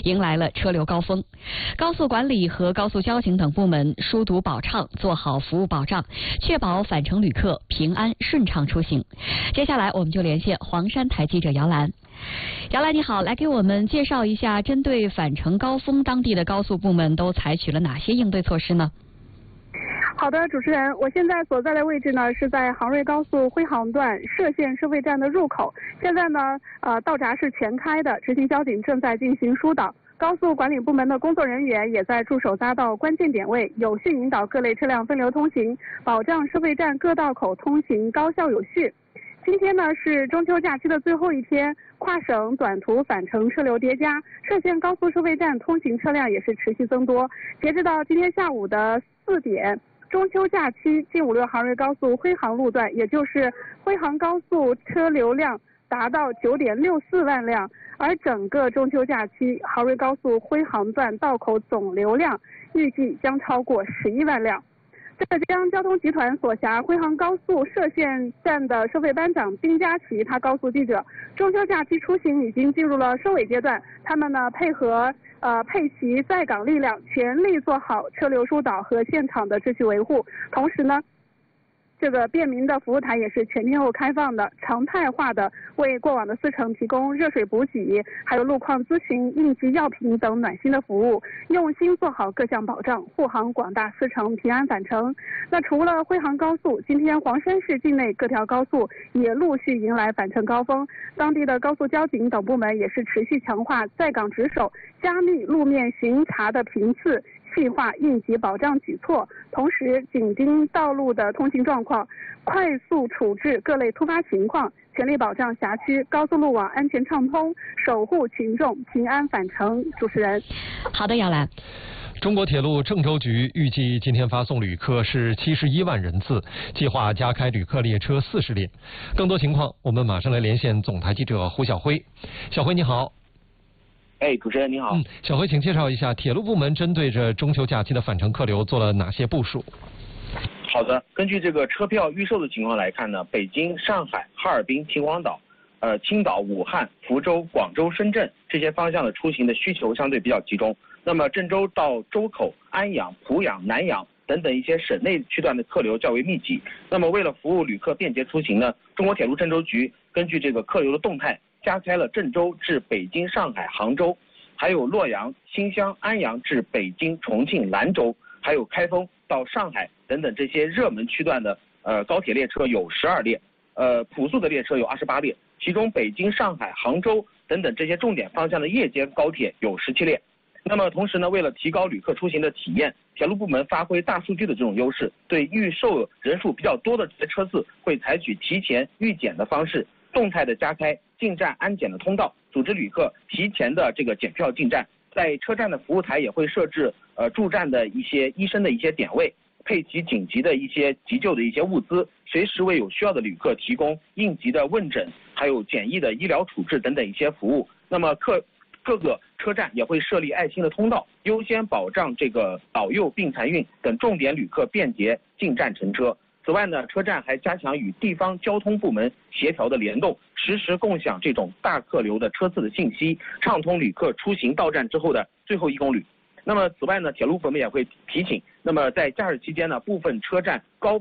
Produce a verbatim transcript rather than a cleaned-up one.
迎来了车流高峰。高速管理和高速交警等部门疏堵保畅，做好服务保障，确保返程旅客平安顺畅出行。接下来我们就连线黄山台记者姚兰。姚兰你好，来给我们介绍一下，针对返程高峰，当地的高速部门都采取了哪些应对措施呢？ 好的，主持人，我现在所在的位置呢是在杭瑞高速徽杭段歙县收费站的入口。现在呢，呃，道闸是全开的，执勤交警正在进行疏导，高速管理部门的工作人员也在驻守匝道关键点位，有序引导各类车辆分流通行，保障收费站各道口通行高效有序。今天呢是中秋假期的最后一天，跨省短途返程车流叠加，歙县高速收费站通行车辆也是持续增多。截止到今天下午的四点，中秋假期 G 五六杭瑞高速徽杭路段，也就是徽杭高速车流量达到 九点六四万辆，而整个中秋假期杭瑞高速徽杭段道口总流量预计将超过十一万辆。浙江交通集团所辖徽杭高速歙县站的收费班长丁佳琪，他告诉记者，中秋假期出行已经进入了收尾阶段，他们呢配合呃配齐在岗力量，全力做好车流疏导和现场的秩序维护。同时呢，这个便民的服务台也是全天候开放的，常态化的为过往的司乘提供热水补给，还有路况咨询、应急药品等暖心的服务，用心做好各项保障，护航广大司乘平安返程。那除了徽杭高速，今天黄山市境内各条高速也陆续迎来返程高峰，当地的高速交警等部门也是持续强化在岗值守，加密路面巡查的频次，细化应急保障举措，同时紧盯道路的通行状况，快速处置各类突发情况，全力保障辖区高速路网安全畅通，守护群众平安返程。主持人， 好的，姚兰。 中国铁路郑州局预计今天发送旅客是七十一万人次，计划加开旅客列车四十列。更多情况，我们马上来连线总台记者胡晓辉。小辉你好。 哎，主持人你好。 嗯，小辉，请介绍一下铁路部门针对着中秋假期的返程客流做了哪些部署？ 好的，根据这个车票预售的情况来看呢，北京、上海、哈尔滨、秦皇岛、呃青岛、武汉、福州、广州、深圳这些方向的出行的需求相对比较集中。那么郑州到周口、安阳、濮阳、南阳等等一些省内区段的客流较为密集。那么为了服务旅客便捷出行呢，中国铁路郑州局根据这个客流的动态，加开了郑州至北京、上海、杭州，还有洛阳、新乡、安阳至北京、重庆、兰州，还有开封到上海等等这些热门区段的呃高铁列车有十二列，呃普速的列车有二十八列，其中北京、上海、杭州等等这些重点方向的夜间高铁有十七列。那么同时呢，为了提高旅客出行的体验，铁路部门发挥大数据的这种优势，对预售人数比较多的这些车次，会采取提前预检的方式，动态的加开进站安检的通道，组织旅客提前的这个检票进站。在车站的服务台也会设置呃驻站的一些医生的一些点位，配齐紧急的一些急救的一些物资，随时为有需要的旅客提供应急的问诊，还有简易的医疗处置等等一些服务。那么客各个车站也会设立爱心的通道，优先保障这个老幼病残孕等重点旅客便捷进站乘车。此外呢，车站还加强与地方交通部门协调的联动，实时共享这种大客流的车次的信息，畅通旅客出行到站之后的最后一公里。那么此外呢，铁路部门也会提醒，那么在假日期间呢，部分车站高